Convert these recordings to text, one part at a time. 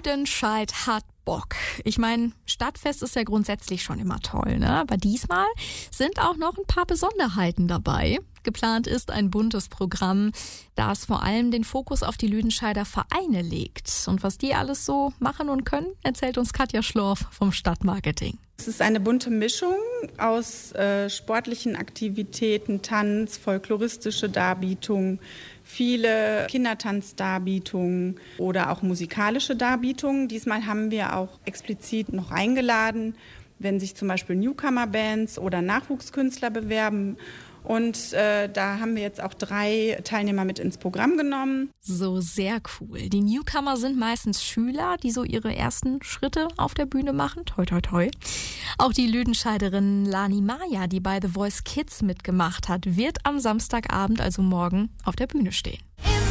Lüdenscheid hat Bock. Ich meine, Stadtfest ist ja grundsätzlich schon immer toll, ne? Aber diesmal sind auch noch ein paar Besonderheiten dabei. Geplant ist ein buntes Programm, das vor allem den Fokus auf die Lüdenscheider Vereine legt. Und was die alles so machen und können, erzählt uns Katja Schlorf vom Stadtmarketing. Es ist eine bunte Mischung aus sportlichen Aktivitäten, Tanz, folkloristische Darbietungen, viele Kindertanzdarbietungen oder auch musikalische Darbietungen. Diesmal haben wir auch explizit noch eingeladen, wenn sich zum Beispiel Newcomer-Bands oder Nachwuchskünstler bewerben. Und da haben wir jetzt auch 3 Teilnehmer mit ins Programm genommen. So, sehr cool. Die Newcomer sind meistens Schüler, die so ihre ersten Schritte auf der Bühne machen. Toi, toi, toi. Auch die Lüdenscheiderin Lani Maya, die bei The Voice Kids mitgemacht hat, wird am Samstagabend, also morgen, auf der Bühne stehen.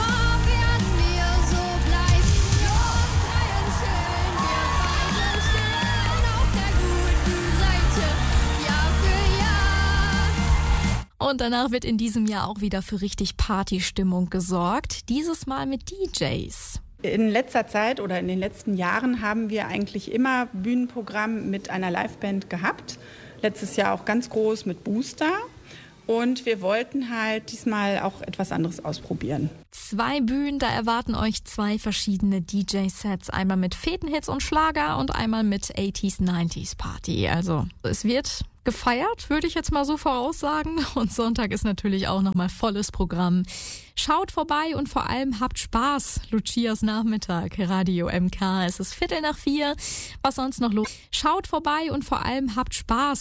Und danach wird in diesem Jahr auch wieder für richtig Partystimmung gesorgt. Dieses Mal mit DJs. In letzter Zeit oder in den letzten Jahren haben wir eigentlich immer Bühnenprogramm mit einer Liveband gehabt. Letztes Jahr auch ganz groß mit Booster. Und wir wollten halt diesmal auch etwas anderes ausprobieren. 2 Bühnen, da erwarten euch 2 verschiedene DJ-Sets. Einmal mit Fetenhits und Schlager und einmal mit 80s, 90s Party. Also es wird gefeiert, würde ich jetzt mal so voraussagen. Und Sonntag ist natürlich auch nochmal volles Programm. Schaut vorbei und vor allem habt Spaß. Lucias Nachmittag, Radio MK. Es ist 3:45. Was sonst noch los? Schaut vorbei und vor allem habt Spaß.